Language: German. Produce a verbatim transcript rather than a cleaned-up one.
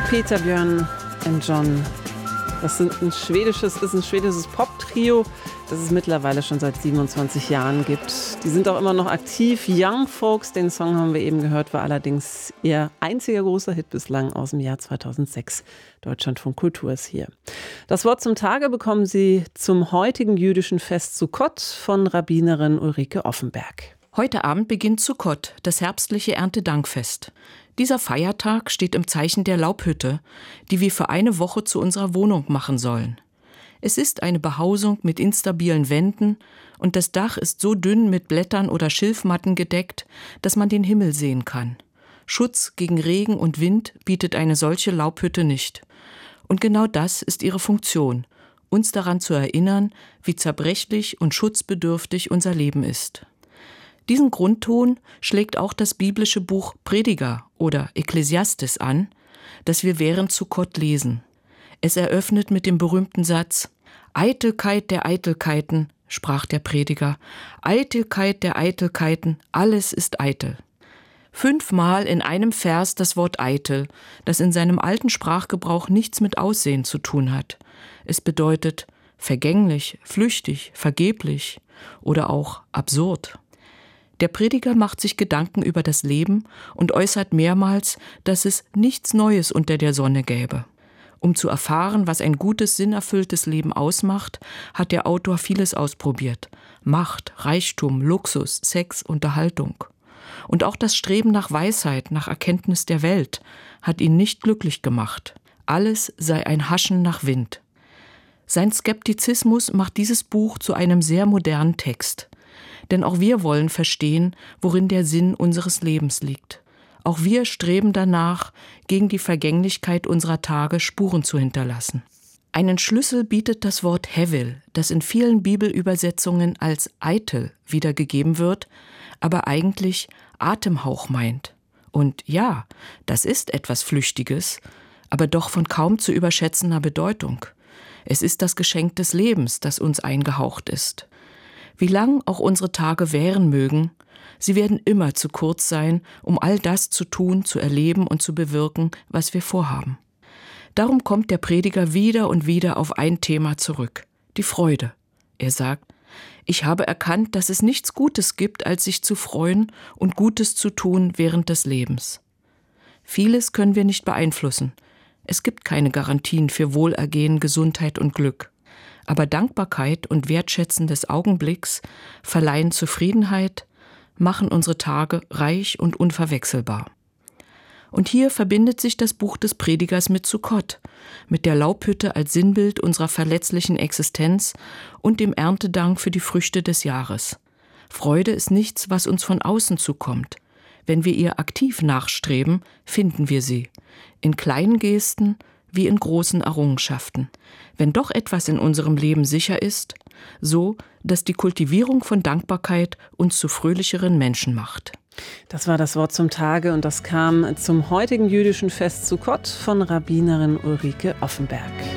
Peter, Björn und John. Das sind ein schwedisches, ist ein schwedisches Pop-Trio, das es mittlerweile schon seit siebenundzwanzig Jahren gibt. Die sind auch immer noch aktiv. Young Folks, den Song haben wir eben gehört, war allerdings ihr einziger großer Hit bislang aus dem Jahr zweitausendsechs. Deutschlandfunk Kultur ist hier. Das Wort zum Tage bekommen Sie zum heutigen jüdischen Fest Sukkot von Rabbinerin Ulrike Offenberg. Heute Abend beginnt Sukkot, das herbstliche Erntedankfest. Dieser Feiertag steht im Zeichen der Laubhütte, die wir für eine Woche zu unserer Wohnung machen sollen. Es ist eine Behausung mit instabilen Wänden und das Dach ist so dünn mit Blättern oder Schilfmatten gedeckt, dass man den Himmel sehen kann. Schutz gegen Regen und Wind bietet eine solche Laubhütte nicht. Und genau das ist ihre Funktion, uns daran zu erinnern, wie zerbrechlich und schutzbedürftig unser Leben ist. Diesen Grundton schlägt auch das biblische Buch Prediger oder Ekklesiastes an, das wir während Sukkot lesen. Es eröffnet mit dem berühmten Satz: Eitelkeit der Eitelkeiten, sprach der Prediger, Eitelkeit der Eitelkeiten, alles ist eitel. Fünfmal in einem Vers das Wort eitel, das in seinem alten Sprachgebrauch nichts mit Aussehen zu tun hat. Es bedeutet vergänglich, flüchtig, vergeblich oder auch absurd. Der Prediger macht sich Gedanken über das Leben und äußert mehrmals, dass es nichts Neues unter der Sonne gäbe. Um zu erfahren, was ein gutes, sinnerfülltes Leben ausmacht, hat der Autor vieles ausprobiert. Macht, Reichtum, Luxus, Sex, Unterhaltung. Und auch das Streben nach Weisheit, nach Erkenntnis der Welt hat ihn nicht glücklich gemacht. Alles sei ein Haschen nach Wind. Sein Skeptizismus macht dieses Buch zu einem sehr modernen Text. Denn auch wir wollen verstehen, worin der Sinn unseres Lebens liegt. Auch wir streben danach, gegen die Vergänglichkeit unserer Tage Spuren zu hinterlassen. Einen Schlüssel bietet das Wort Hevel, das in vielen Bibelübersetzungen als eitel wiedergegeben wird, aber eigentlich Atemhauch meint. Und ja, das ist etwas Flüchtiges, aber doch von kaum zu überschätzender Bedeutung. Es ist das Geschenk des Lebens, das uns eingehaucht ist. Wie lang auch unsere Tage währen mögen, sie werden immer zu kurz sein, um all das zu tun, zu erleben und zu bewirken, was wir vorhaben. Darum kommt der Prediger wieder und wieder auf ein Thema zurück: die Freude. Er sagt: Ich habe erkannt, dass es nichts Gutes gibt, als sich zu freuen und Gutes zu tun während des Lebens. Vieles können wir nicht beeinflussen. Es gibt keine Garantien für Wohlergehen, Gesundheit und Glück. Aber Dankbarkeit und Wertschätzen des Augenblicks verleihen Zufriedenheit, machen unsere Tage reich und unverwechselbar. Und hier verbindet sich das Buch des Predigers mit Sukkot, mit der Laubhütte als Sinnbild unserer verletzlichen Existenz und dem Erntedank für die Früchte des Jahres. Freude ist nichts, was uns von außen zukommt. Wenn wir ihr aktiv nachstreben, finden wir sie. In kleinen Gesten wie in großen Errungenschaften. Wenn doch etwas in unserem Leben sicher ist, so, dass die Kultivierung von Dankbarkeit uns zu fröhlicheren Menschen macht. Das war das Wort zum Tage und das kam zum heutigen jüdischen Fest Sukkot von Rabbinerin Ulrike Offenberg.